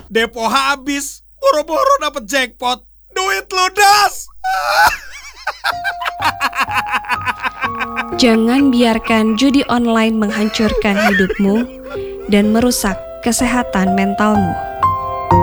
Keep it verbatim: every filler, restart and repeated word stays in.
Depo habis, boro-boro dapet jackpot, duit ludes. Jangan biarkan judi online menghancurkan hidupmu dan merusak kesehatan mentalmu.